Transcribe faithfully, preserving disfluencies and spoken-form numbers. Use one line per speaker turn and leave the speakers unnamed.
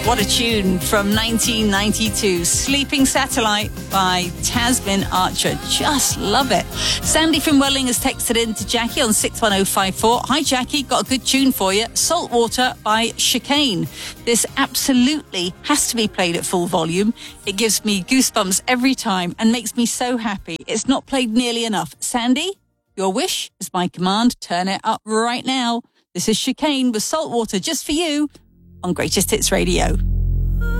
What a tune from nineteen ninety-two. Sleeping Satellite by Tasmin Archer. Just love it. Sandy from Welling has texted in to Jackie on six one oh five four. Hi, Jackie. Got a good tune for you. Saltwater by Chicane. This absolutely has to be played at full volume. It gives me goosebumps every time and makes me so happy. It's not played nearly enough. Sandy, your wish is my command. Turn it up right now. This is Chicane with Saltwater just for you on Greatest Hits Radio.